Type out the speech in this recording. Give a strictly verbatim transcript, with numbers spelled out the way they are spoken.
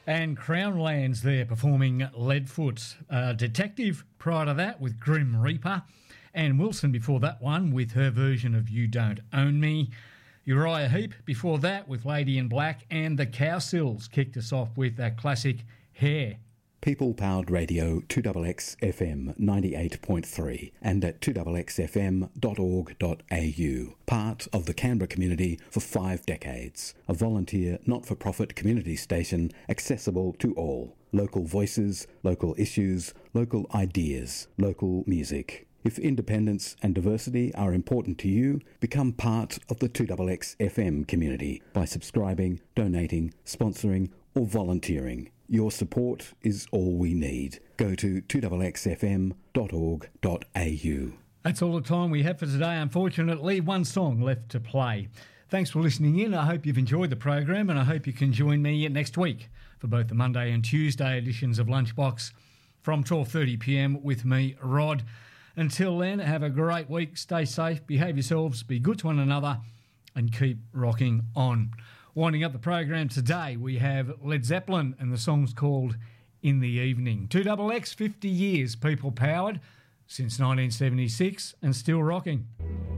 And Crownlands there performing Leadfoot. Uh, Detective prior to that with Grim Reaper. And Wilson before that one with her version of You Don't Own Me. Uriah Heep before that with Lady in Black. And the Cowsills kicked us off with that classic Hair. People Powered Radio two X X F M ninety-eight point three and at two x x f m dot org dot a u. Part of the Canberra community for five decades. A volunteer, not-for-profit community station accessible to all. Local voices, local issues, local ideas, local music. If independence and diversity are important to you, become part of the two X X F M community by subscribing, donating, sponsoring or volunteering. Your support is all we need. Go to two x x f m dot org dot a u. That's all the time we have for today. Unfortunately, one song left to play. Thanks for listening in. I hope you've enjoyed the program and I hope you can join me next week for both the Monday and Tuesday editions of Lunchbox from twelve thirty p m with me, Rod. Until then, have a great week. Stay safe, behave yourselves, be good to one another and keep rocking on. Winding up the program today, we have Led Zeppelin and the song's called In the Evening. two X X, fifty years people powered since nineteen seventy-six and still rocking.